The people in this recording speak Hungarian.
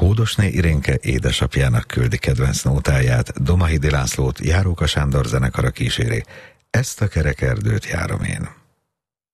Hódosné Irénke édesapjának küldi kedvenc nótáját, Domahidi Lászlót Járóka Sándor zenekara kíséri. Ezt a kerek erdőt járom én.